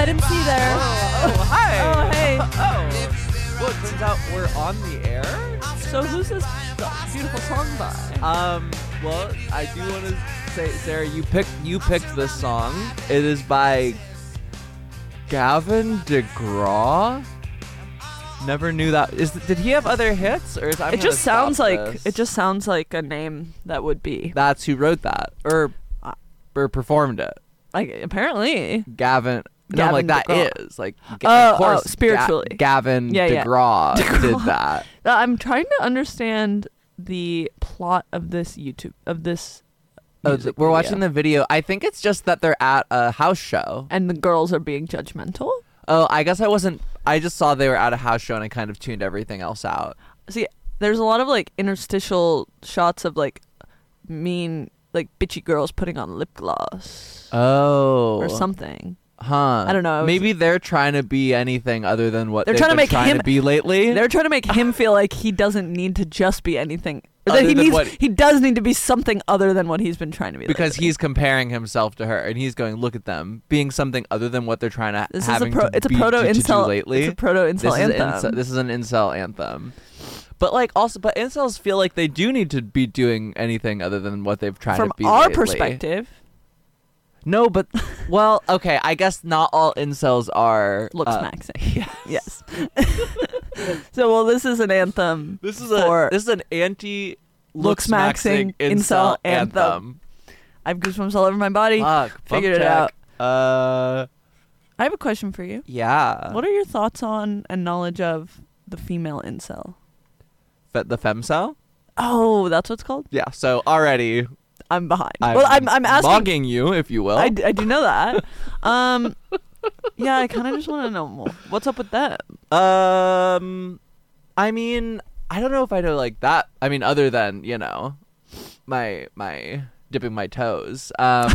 I didn't see there. Oh, hi. Oh, hey. Oh. Well, it turns out we're on the air. So who's this beautiful song by? Well, I do want to say, Sarah, you picked this song. It is by Gavin DeGraw. Never knew that. Did he have other hits, or is It just sounds like a name that would be. That's who wrote that, or performed it. Like apparently, Gavin. No, like that DeGraw. is like. Oh, of course, spiritually. Gavin DeGraw did that. I'm trying to understand the plot of this music We're video. watching the video. I think it's just that they're at a house show. And the girls are being judgmental. Oh, I guess I wasn't. I just saw they were at a house show and I kind of tuned everything else out. See, there's a lot of like interstitial shots of like mean, like bitchy girls putting on lip gloss Oh. or something. Huh. I don't know. Maybe they're trying to be anything other than what They're they've trying to been make trying him to be lately. They're trying to make him feel like he doesn't need to just be anything. Or Other that than what- he does need to be something other than what he's been trying to be. because lately. he's comparing himself to her and he's going, look at them being something other than what they're trying to This is having it's a to be proto to do incel lately. It's a proto incel anthem. This is an incel anthem. But but incels feel like they do need to be doing anything other than what they've tried From to be our lately. perspective, No, but well, okay. I guess not all incels are looks maxing. Yes. So this is an anthem. This is an anti looks maxing incel anthem. I have goosebumps all over my body. Fuck, Figured it bump out. check. I have a question for you. Yeah. What are your thoughts on and knowledge of the female incel? The femcel? Oh, that's what it's called? Yeah. So already, I'm behind. I'm asking. mocking you, if you will. I do know that. Yeah, I kind of just want to know more. What's up with that? I mean, I don't know if I know like that. I mean, other than my dipping my toes.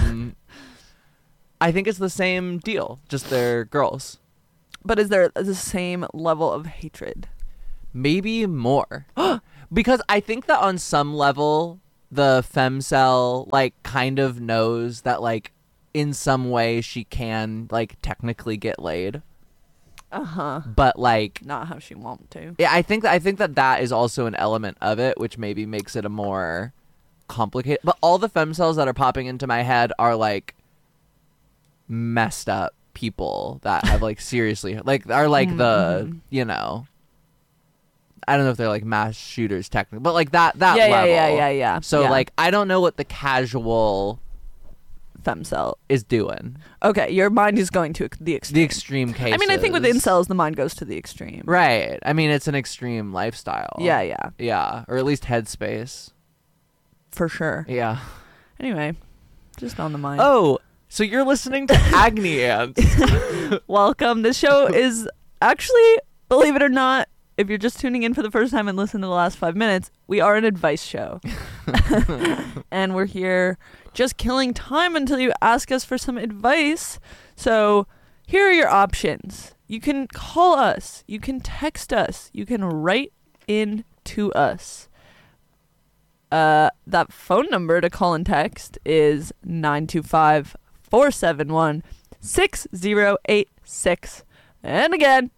I think it's the same deal. Just they're girls. But is there the same level of hatred? Maybe more. Because I think that on some level, the femcel like kind of knows that like in some way she can like technically get laid. Uh-huh. But like Not how she want to. yeah, I think that is also an element of it, which maybe makes it a more complicated. But all the femcels that are popping into my head are like messed up people that have like seriously like are like the I don't know if they're like mass shooters technically, but like that level. Yeah. So Yeah. like I don't know what the casual femcel. is doing. Okay, your mind is going to the extreme. The extreme cases. I mean, I think with incels, the mind goes to the extreme. Right. I mean, it's an extreme lifestyle. Yeah. Yeah, or at least headspace. For sure. Yeah. Anyway, just on the mind. Oh, so you're listening to Agni Ants. Welcome. This show is actually, believe it or not, if you're just tuning in for the first time and listen to the last 5 minutes, we are an advice show. And we're here just killing time until you ask us for some advice. So here are your options. You can call us. You can text us. You can write in to us. That phone number to call and text is 925-471-6086. And again,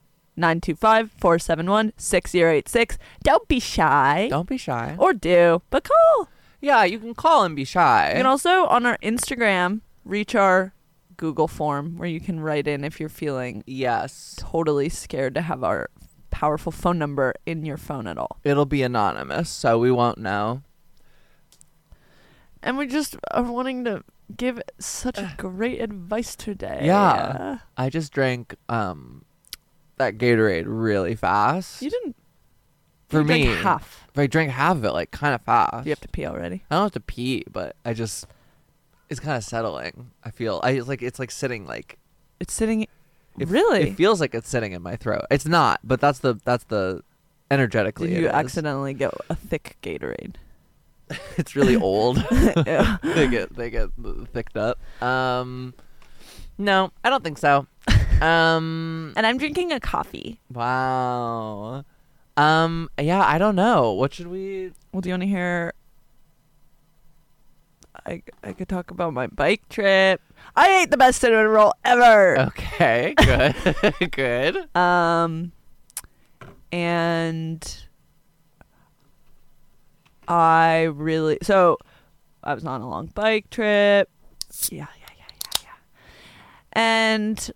925-471-6086. Don't be shy. Don't be shy. Or do, but call. Yeah, you can call and be shy. You can also, on our Instagram, reach our Google form where you can write in if you're feeling yes. totally scared to have our powerful phone number in your phone at all. It'll be anonymous, so we won't know. And we just are wanting to give such great advice today. Yeah. I just drank that Gatorade really fast. You didn't. For you me, drank half. I drank half of it like kind of fast. Do you have to pee already? I don't have to pee, but it's kind of settling. I feel it's like sitting like It's sitting. Really? It feels like it's sitting in my throat. It's not, but that's the energetically. Did you it is. accidentally get a thick Gatorade? It's really old. Yeah. they get thicked up. No, I don't think so. And I'm drinking a coffee. Wow. Yeah, I don't know. What should we? Well, do you want to hear? I could talk about my bike trip. I ate the best cinnamon roll ever. Okay. Okay, good. Good. And I was on a long bike trip. Yeah. And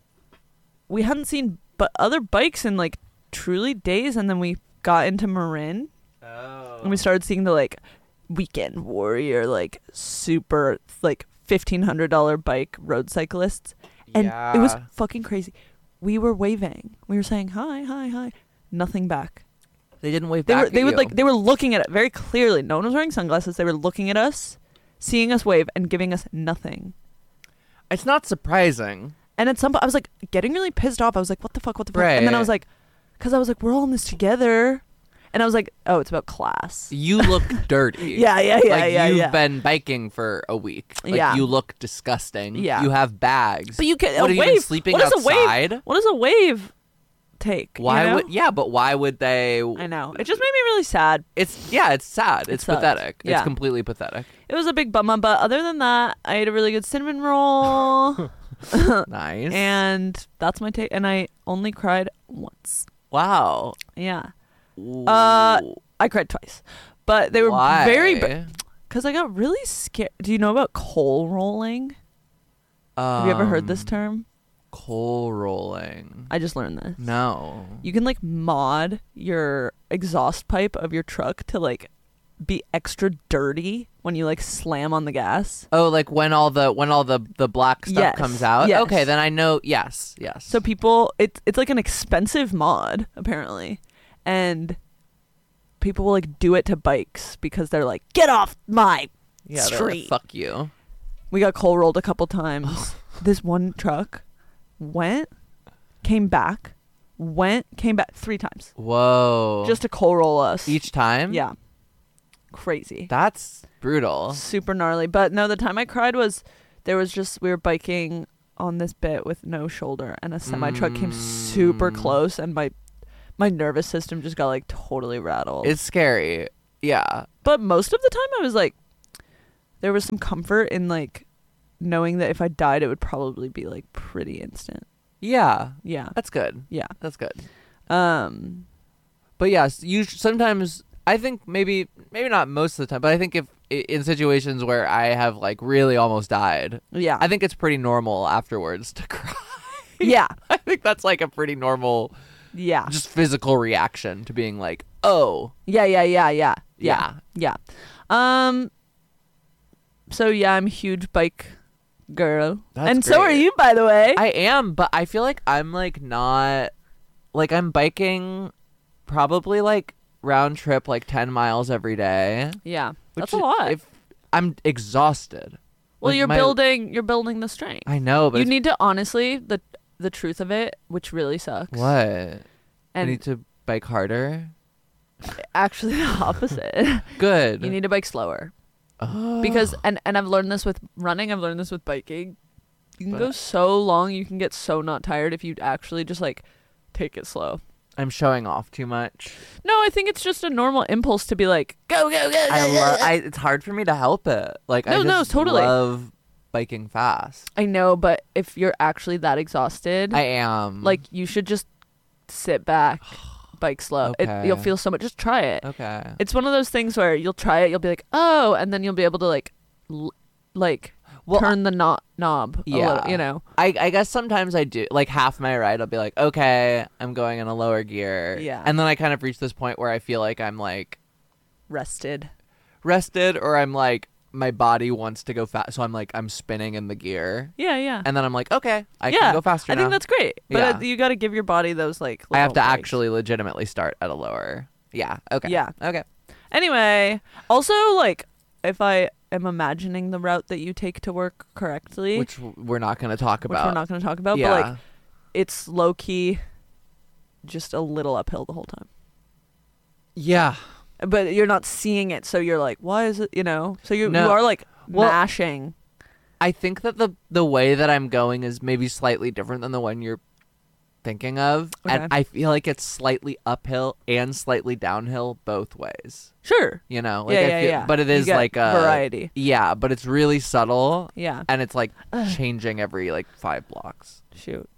we hadn't seen but other bikes in like truly days, and then we got into Marin. Oh. And we started seeing the like weekend warrior, like super like $1,500 bike road cyclists. And it was fucking crazy. We were waving. We were saying hi. Nothing back. They didn't wave back. They were looking at it very clearly. No one was wearing sunglasses. They were looking at us, seeing us wave, and giving us nothing. It's not surprising. And at some point, I was like getting really pissed off. I was like, what the fuck? Right. And then I was like, we're all in this together. And I was like, oh, it's about class. You look dirty. Yeah. You've been biking for a week. Like, you look disgusting. Yeah. You have bags. But you can What, a have you wave. been sleeping What does outside? What does a wave take? Why you know? would? Yeah, but why would they? I know. It just made me really sad. It's sad. It's sucked. pathetic. Yeah. It's completely pathetic. It was a big bummer, but other than that, I ate a really good cinnamon roll. Nice. And that's my take. And I only cried once. Wow. Yeah. Ooh. I cried twice. But they were Why? because I got really scared. Do you know about coal rolling? Have you ever heard this term? Coal rolling. I just learned this. No. You can like mod your exhaust pipe of your truck to like be extra dirty when you like slam on the gas. Oh, like when all the black stuff Yes, comes out. yes. Okay, then I know. Yes. So people, it's like an expensive mod apparently, and people will like do it to bikes because they're like, get off my they're like, street. fuck you. We got coal rolled a couple times. This one truck came back 3 times Whoa. just to coal roll us each time? Yeah, crazy. That's brutal. Super gnarly. But no, the time I cried was we were biking on this bit with no shoulder, and a semi truck came super close, and my nervous system just got like totally rattled. It's scary. Yeah. But most of the time I was like, there was some comfort in like knowing that if I died it would probably be like pretty instant. Yeah. Yeah. That's good. Yeah. That's good. But But yes, sometimes I think maybe not most of the time, but I think if in situations where I have like really almost died, yeah. I think it's pretty normal afterwards to cry. Yeah. I think that's like a pretty normal Yeah. just physical reaction to being like, oh. Yeah. Yeah. So yeah, I'm a huge bike girl. That's and so are great. you, by the way. I am, but I feel like I'm like not like I'm biking probably like round trip like 10 miles every day. Yeah. Which That's a lot. If I'm exhausted. Well, Like, you're building the strength. I know, but You it's- need to honestly the truth of it, which really sucks. what? I And need to bike harder. actually the opposite. Good. You need to bike slower. Oh. Because and I've learned this with running, I've learned this with biking. You can go so long, you can get so not tired if you actually just like take it slow. I'm showing off too much. No, I think it's just a normal impulse to be like, go. It's hard for me to help it. Like I No, just totally. love biking fast. I know, but if you're actually that exhausted, I am. like you should just sit back, bike slow. Okay. You'll feel so much. Just try it. Okay. It's one of those things where you'll try it, you'll be like, oh, and then you'll be able to like, Well, turn the knob. A Yeah. little, you know. I guess sometimes I do. Like half my ride, I'll be like, okay, I'm going in a lower gear. Yeah. And then I kind of reach this point where I feel like I'm like Rested. rested, or I'm like my body wants to go fast, so I'm like I'm spinning in the gear, Yeah. and then I'm like, okay, I Yeah, can go faster I now. think that's great. But Yeah. you got to give your body those like. I have to little breaks. actually legitimately start at a lower. Yeah. Okay. Yeah. Okay. Anyway, also like if I am imagining the route that you take to work correctly, Which we're not going to talk which about. we're not going to talk about, Yeah. but like it's low key, just a little uphill the whole time. Yeah. But you're not seeing it, so you're like, why is it? You know, so you No. are like Well, mashing. I think that the way that I'm going is maybe slightly different than the one you're thinking of, Okay. and I feel like it's slightly uphill and slightly downhill both ways. Sure. You know, like Yeah, I yeah, feel, yeah. but it You is get like a variety. Yeah, but it's really subtle, Yeah. and it's like changing every like 5 blocks. Shoot.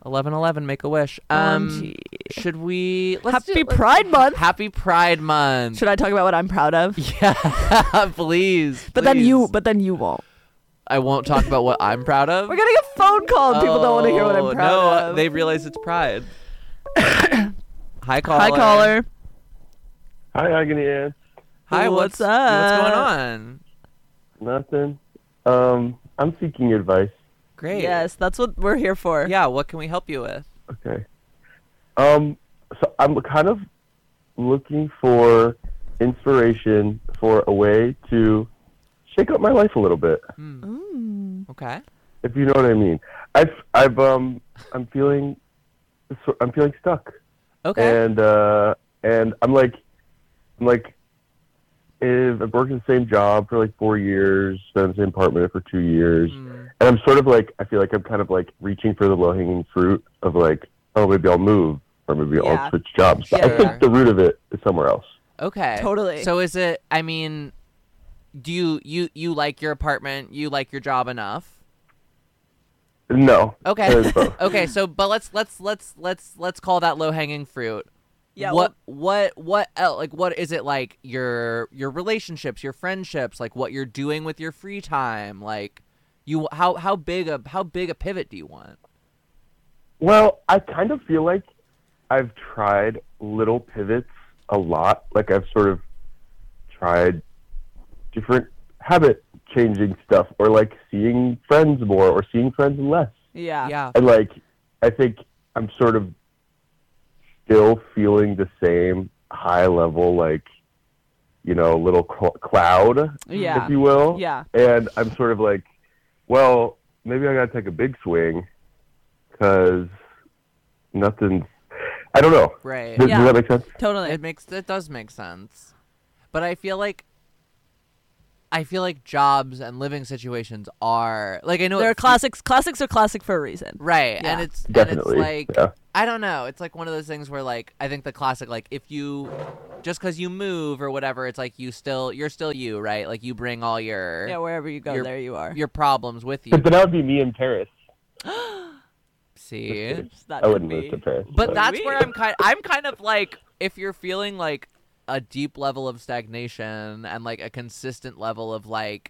11/11, make a wish. OMG. Should we? Happy Pride Month. Happy Pride Month. Should I talk about what I'm proud of? Yeah, please. But then you won't. I won't talk about what I'm proud of. We're getting a phone call and people don't want to hear what I'm proud of. No, they realize it's Pride. Hi, caller. Hi, caller. Hi, Agony Ann. Hi, What's what's up? going on? Nothing. I'm seeking advice. Great. Yes, that's what we're here for. Yeah, what can we help you with? Okay. So I'm kind of looking for inspiration for a way to shake up my life a little bit, Okay. if you know what I mean. I'm feeling stuck. Okay. And I'm like, if I've worked in the same job for like 4 years, been in the same apartment for 2 years, and I'm sort of like, I feel like I'm kind of like reaching for the low-hanging fruit of like, oh, maybe I'll move or maybe Yeah. I'll switch jobs. But I Sure. think the root of it is somewhere else. Okay. Totally. So is it? I mean, do you like your apartment? You like your job enough? No. Okay. It's both. Okay. So, but let's call that low hanging fruit. Yeah, What else? Like, what is it like? Your relationships, your friendships, like what you're doing with your free time, like how big a pivot do you want? Well, I kind of feel like I've tried little pivots a lot. Like I've sort of tried different habit changing stuff, or like seeing friends more or seeing friends less. Yeah. Yeah. And like, I think I'm sort of still feeling the same high level, like, you know, little cloud, Yeah. if you will. Yeah. And I'm sort of like, well, maybe I got to take a big swing because nothing's, I don't know. Right. Does, Yeah. does that make sense? Totally. It does make sense. But I feel like jobs and living situations are like, I know They're classics. Classics are classic for a reason. right, Yeah. and it's Definitely. like Yeah. I don't know. It's like one of those things where like I think the classic, like if you just because you move or whatever, it's like you're still you, right? Like you bring all your Yeah, wherever you go, your- there you are. your problems with you. But that would be me in Paris. See, That I could wouldn't be. move to Paris. but that's where I'm kind of like, if you're feeling like a deep level of stagnation and like a consistent level of like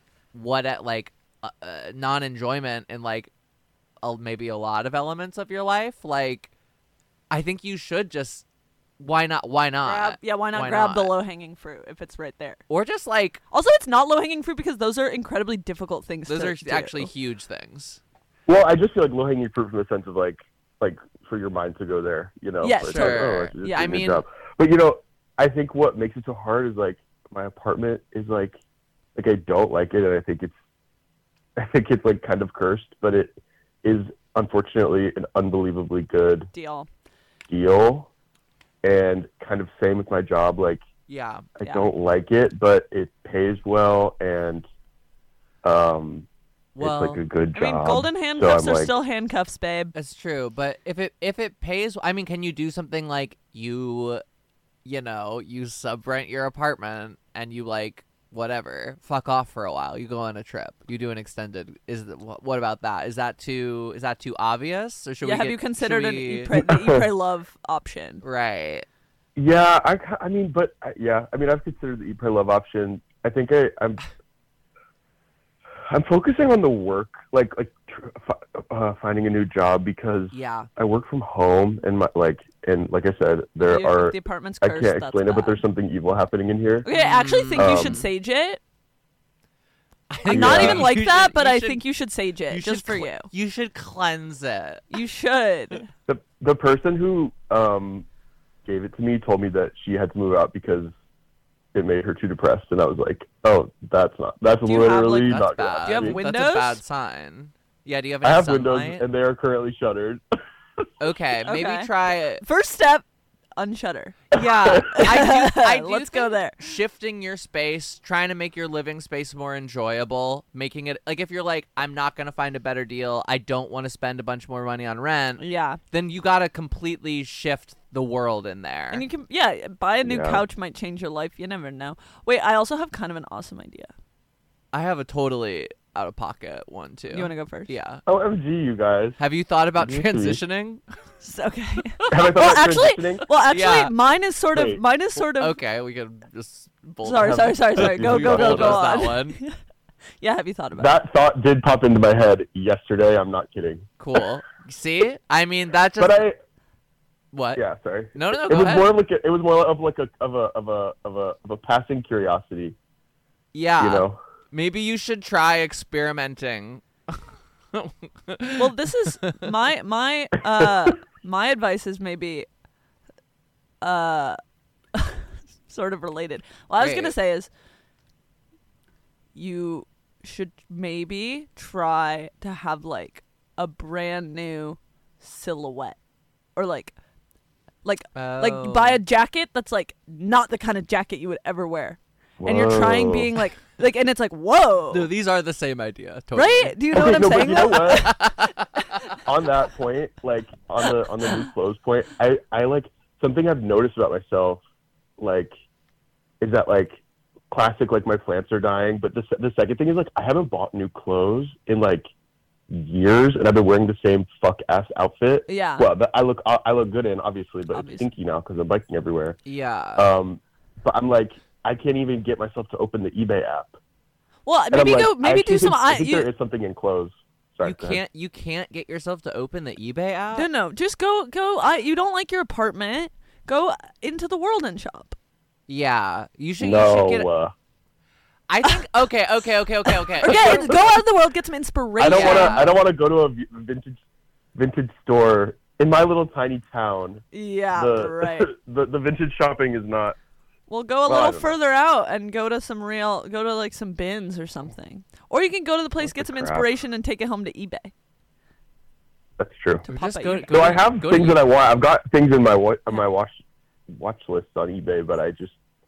non-enjoyment in like maybe a lot of elements of your life, like I think you should just why not Why not grab the not? low-hanging fruit if it's right there? Or just like Also, it's not low-hanging fruit because those are incredibly difficult things those to are do. actually huge things. Well, I just feel like low-hanging fruit from the sense of like for your mind to go there, you know? Yes, Like, sure. I should just Yeah, do I a good mean- job. But you know, I think what makes it so hard is like my apartment is like I don't like it, and I think it's like kind of cursed, but it is unfortunately an unbelievably good Deal. deal, and kind of same with my job. Like Yeah. I Yeah. don't like it, but it pays well, and Well, it's like a good I job. mean, golden handcuffs I'm are like- still handcuffs, babe. that's true, but if it pays, I mean, can you do something like you subrent your apartment and you like whatever, fuck off for a while. You go on a trip. You do an extended. What about that? Is that too obvious? Or should we Have get- you considered should the we- Eat, Pray, Love option? Right. Yeah, I mean, I've considered the Eat, Pray, Love option. I think I'm focusing on the work, finding a new job, because Yeah. I work from home, and like I said, The apartment's I cursed. can't that's explain it, but bad. there's something evil happening in here. Okay, I actually think you should Um, sage it. I'm I'm not Yeah. even like that, but I think you should sage it you just should for cle- you. You should cleanse it. You should. The person who gave it to me told me that she had to move out because it made her too depressed, and I was like, oh, that's Do you have, literally like- That's not bad. Do you have good. windows? That's a bad sign. Yeah. Do you have I any have sunlight? windows, and they are currently shuttered. Okay. Maybe Okay. try. First step, unshutter. Yeah. I do Let's go think there. Shifting your space, trying to make your living space more enjoyable, making it like, if you're like, I'm not gonna find a better deal, I don't want to spend a bunch more money on rent, Yeah. then you gotta completely shift the world in there. And you can, buy a new Yeah. couch might change your life. You never know. Wait, I also have kind of an awesome idea. I have a totally out of pocket one too. You want to go first? Yeah. OMG, you guys. Have you thought about Yes, transitioning? Okay. Have I thought Well, about actually, transitioning? yeah. Yeah. Mine is sort of. Wait. Okay, we can just. Sorry. Go. You Go told us on. that one. Yeah. Have you thought about That thought did pop into my head yesterday. I'm not kidding. Cool. See, I mean that just. But What? yeah, sorry. No, It go was ahead. more like it was more of a passing curiosity. Yeah. You know. Maybe you should try experimenting. Well, this is my advice is maybe sort of related. What I was Great. gonna say is you should maybe try to have like a brand new silhouette or like buy a jacket that's like not the kind of jacket you would ever wear. And you're trying Whoa. being like and it's like, whoa. No, these are the same idea. Totally. Right? Do you know what I'm no, saying? but you know though? what? On that point, like on the new clothes point, I like something I've noticed about myself, like, is that like classic like my plants are dying. But the second thing is like I haven't bought new clothes in like years, and I've been wearing the same fuck ass outfit. Yeah. Well, that I look good in obviously, but Obviously. it's stinky now because I'm biking everywhere. Yeah. But I'm like I can't even get myself to open the eBay app. Well, And I'm maybe like, go. I Maybe actually do some. think, I think there is something in clothes. Sorry, You go ahead. can't. You can't get yourself to open the eBay app. No. Just go. You don't like your apartment? Go into the world and shop. Yeah. You should. No. You should get. I think. Okay. Okay, go out of the world, get some inspiration. I don't want to go to a vintage store in my little tiny town. Yeah, right. The vintage shopping is not. Well, go a Well, I little don't know. further out and go to like some bins or something. Or you can go to the place, What get the some crap? inspiration, and take it home to eBay. That's true. To Or pop just at go- eBay. go So I to- have go to things that I want. I've got things in my watch list on eBay, but I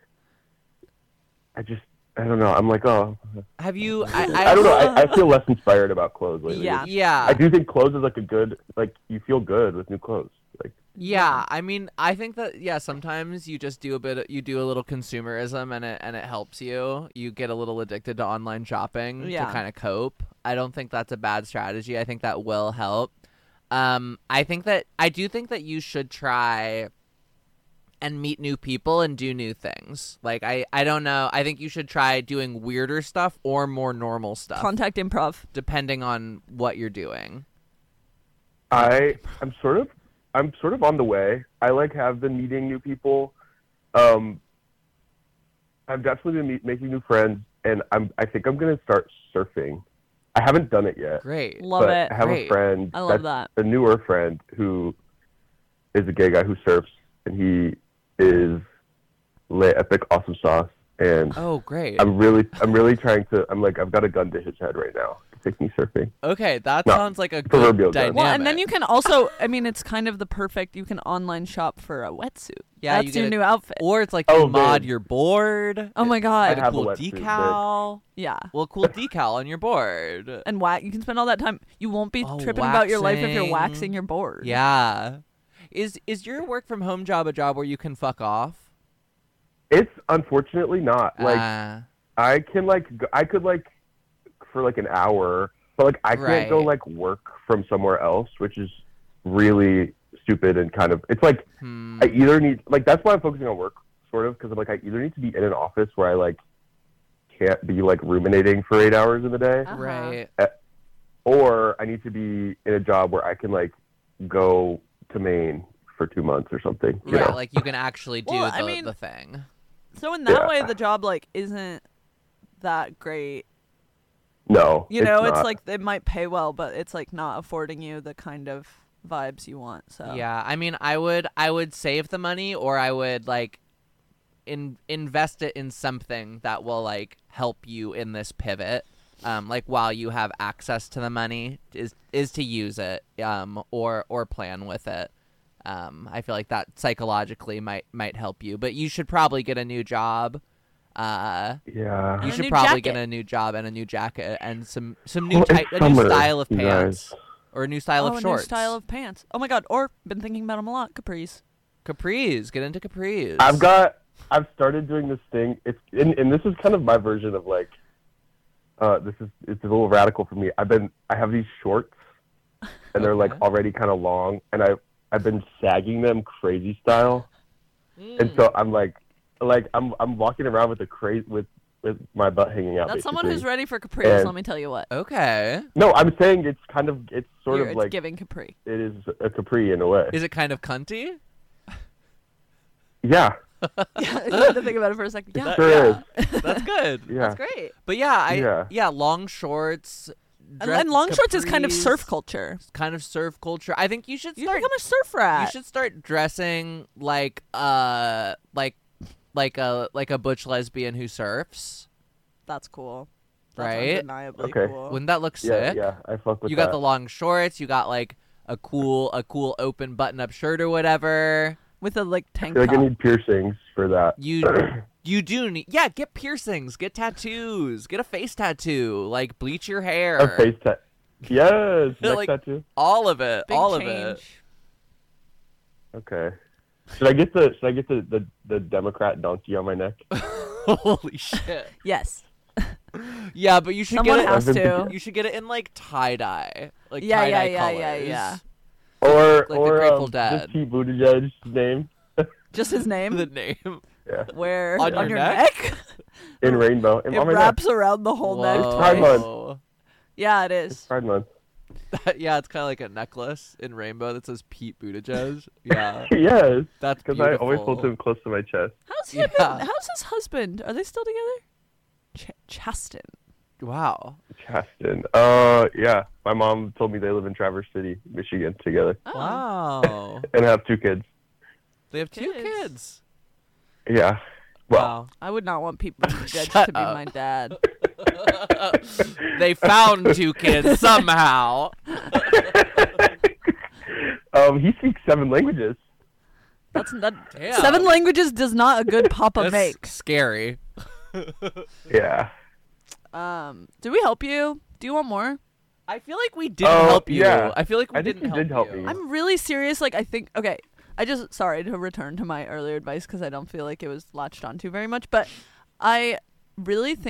don't know. I'm like, oh, Have you? I don't know. I feel less inspired about clothes lately. Yeah. Yeah. I do think clothes is like a good, like you feel good with new clothes. Like Yeah, I mean, I think that sometimes you just do a little consumerism and it helps you. You get a little addicted to online shopping Yeah. to kind of cope. I don't think that's a bad strategy. I think that will help. I do think that you should try and meet new people and do new things. Like I don't know. I think you should try doing weirder stuff or more normal stuff, Contact Improv. depending on what you're doing. I'm sort of on the way. I have been meeting new people. I've definitely been making new friends, and I think I'm gonna start surfing. I haven't done it yet. Great. Love but it. I have Great. a friend. I love that's that. a newer friend who is a gay guy who surfs, and he is lit epic awesome sauce. And Oh, great. I'm really trying to. I'm like I've got a gun to his head right now to take me surfing. Okay, that No, sounds like a good proverbial gun. dynamic. Well, and then you can also, I mean, it's kind of the perfect. You can online shop for a wetsuit. Yeah, That's you get your a- new outfit. Or it's like Oh, you mod babe. your board. Oh my god. Get a have a cool wetsuit, babe. decal. Yeah. Well, cool decal on your board. And you can spend all that time. You won't be Oh, tripping about your life if you're waxing. waxing your board. Yeah. Is your work from home job a job where you can fuck off? It's unfortunately not. Like I can I could for like an hour, but like I can't go Right. like work from somewhere else, which is really stupid and kind of it's like I either need that's why I'm focusing on work sort of because I'm like I either need to be in an office where I like can't be like ruminating for 8 hours in the day, Uh-huh. right. or I need to be in a job where I can like go to Maine for 2 months or something. You Right, know? like you can actually do Well, I mean- the thing. So in that Yeah. way, the job like isn't that great. No, You know, it's not. like it might pay well, but it's like not affording you the kind of vibes you want. So Yeah, I mean, I would save the money, or I would like invest it in something that will like help you in this pivot. Like while you have access to the money, is to use it, or plan with it. I feel like that psychologically might help you, but you should probably get a new job. yeah. You And a should new probably get jacket. a new job and a new jacket and some new Well, type, it's a new summer, style of you pants guys. or a new style Oh, of a shorts. new style of pants. Oh my god! Or been thinking about them a lot. Capris. Capris. Get into capris. I've started doing this thing. It's and this is kind of my version of like it's a little radical for me. I have these shorts, and they're like Okay. already kind of long, and I've been sagging them crazy style, and so I'm like I'm walking around with with my butt hanging out. That's someone basically. who's ready for capris. And- Let me tell you what. Okay. No, I'm saying it's sort It's of like giving capri. it is a capri in a way. Is it kind of cunty? Yeah, Yeah, I had to think about it for a second. Yeah, sure yeah. is. That's good. Yeah. that's great. But yeah, Yeah. long shorts. And long shorts is kind of capris, surf culture. Kind of surf culture. I think you should You start. become a surf rat. You should start dressing like a butch lesbian who surfs. That's cool. That's Right? undeniably Okay. cool. Wouldn't that look Yeah, sick? yeah, I fuck with You that. got the long shorts. You got like a cool open button up shirt or whatever. With a like I tank feel like I top. need piercings for that. You do need get piercings, get tattoos, get a face tattoo, like bleach your hair. A face tattoo. Yes, neck Like- tattoo. All of it. Big all change. of it. Okay. Should I get the Democrat donkey on my neck? Holy shit. Yes. Yeah, but you should Someone get it. has I've been to. You should get it in like tie dye. Like Yeah, tie-dye yeah, colors. yeah, yeah. Or Like the or Grateful Dead. just Pete Buttigieg's name Just his name. The name. yeah. Where On your neck? in rainbow. It On my neck. wraps around the whole neck. Whoa. Pride twice. month. Yeah, it is. Pride month. Yeah, it's kind of like a necklace in rainbow that says Pete Buttigieg. Yeah, Yes, that's because beautiful. I always hold him close to my chest. How's him? Yeah. How's his husband? Are they still together? Chaston. Wow. Chaston. Yeah. My mom told me they live in Traverse City, Michigan, together, Oh. Wow. and have 2 kids. They have 2 Kids. kids. Yeah. Well, Wow. I would not want Pete Buttigieg Shut to be up. my dad. They found 2 kids somehow. he speaks 7 languages. That's that. Damn. 7 languages does not a good papa That's make. scary. Yeah. Do we help you? Do you want more? I feel like we didn't Oh, help you. yeah. I feel like we I think didn't you did help you. me. I'm really serious. Like, I think, okay, sorry to return to my earlier advice because I don't feel like it was latched onto very much, but I really think